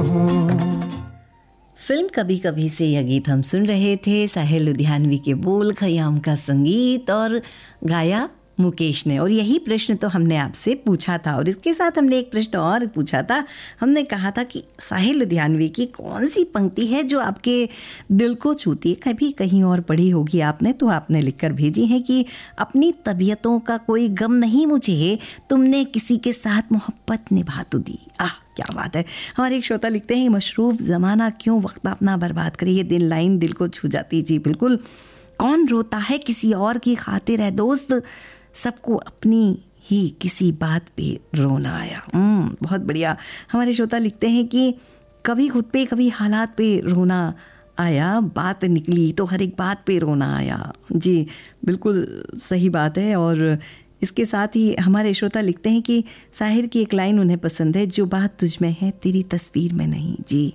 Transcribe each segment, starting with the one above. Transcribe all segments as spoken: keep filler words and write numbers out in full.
हूँ। फिल्म कभी कभी से यह गीत हम सुन रहे थे। साहिल लुधियानवी के बोल, खयाम का संगीत और गाया मुकेश ने। और यही प्रश्न तो हमने आपसे पूछा था और इसके साथ हमने एक प्रश्न और पूछा था। हमने कहा था कि साहिल लुधियानवी की कौन सी पंक्ति है जो आपके दिल को छूती है। कभी कहीं और पढ़ी होगी आपने, तो आपने लिखकर भेजी है कि अपनी तबीयतों का कोई गम नहीं मुझे, तुमने किसी के साथ मोहब्बत निभा तो दी। आह क्या बात है। हमारे एक श्रोता लिखते हैं, मशरूफ ज़माना क्यों वक्त अपना बर्बाद करे। ये दिल लाइन दिल को छू जाती। जी बिल्कुल, कौन रोता है किसी और की खातिर है दोस्त, सबको अपनी ही किसी बात पे रोना आया। बहुत बढ़िया। हमारे श्रोता लिखते हैं कि कभी खुद पे कभी हालात पे रोना आया, बात निकली तो हर एक बात पे रोना आया। जी बिल्कुल सही बात है। और इसके साथ ही हमारे श्रोता लिखते हैं कि साहिर की एक लाइन उन्हें पसंद है, जो बात तुझ में है तेरी तस्वीर में नहीं। जी,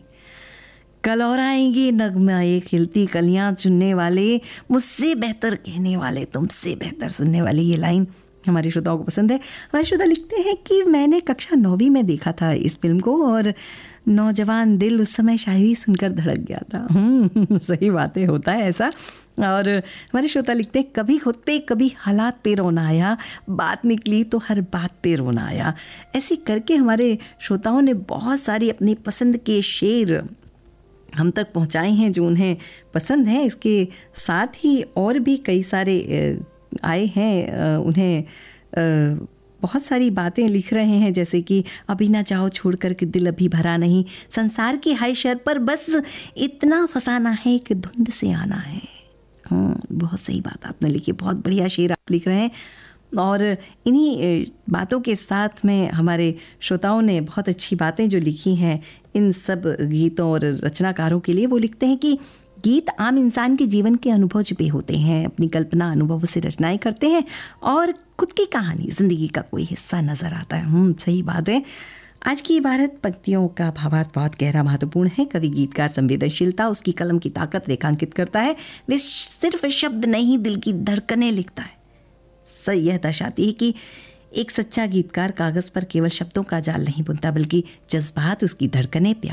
कल और आएंगे नगमाए खिलती कलियां चुनने वाले, मुझसे बेहतर कहने वाले, तुमसे बेहतर सुनने वाले। ये लाइन हमारे श्रोताओं को पसंद है। हमारे श्रोता लिखते हैं कि मैंने कक्षा नौवीं में देखा था इस फिल्म को और नौजवान दिल उस समय शायरी सुनकर धड़क गया था। सही बात है, होता है ऐसा। और हमारे श्रोता लिखते हैं, कभी खुद पे कभी हालात पे रोना आया, बात निकली तो हर बात पे रोना आया। ऐसे करके हमारे श्रोताओं ने बहुत सारी अपनी पसंद के शेर हम तक पहुंचाए हैं जो उन्हें पसंद है। इसके साथ ही और भी कई सारे आए हैं, उन्हें बहुत सारी बातें लिख रहे हैं, जैसे कि अभी ना जाओ छोड़ कर के दिल अभी भरा नहीं, संसार की हाय शर पर बस इतना फसाना है कि धुंध से आना है। हाँ, बहुत सही बात आपने लिखी, बहुत बढ़िया शेर आप लिख रहे हैं। और इन्हीं बातों के साथ में हमारे श्रोताओं ने बहुत अच्छी बातें जो लिखी हैं इन सब गीतों और रचनाकारों के लिए। वो लिखते हैं कि गीत आम इंसान के जीवन के अनुभव छुपे होते हैं, अपनी कल्पना अनुभव से रचनाएं करते हैं और खुद की कहानी जिंदगी का कोई हिस्सा नजर आता है। हम्म सही बात है। आज की इबारत पंक्तियों का भावार्थ बहुत गहरा महत्वपूर्ण है। कवि गीतकार संवेदनशीलता, उसकी कलम की ताकत रेखांकित करता है। वे सिर्फ शब्द नहीं, दिल की धड़कनें लिखता है। सही यह दर्शाती है कि एक सच्चा गीतकार कागज पर केवल शब्दों का जाल नहीं बुनता, बल्कि जज्बात, उसकी धड़कनें, प्यार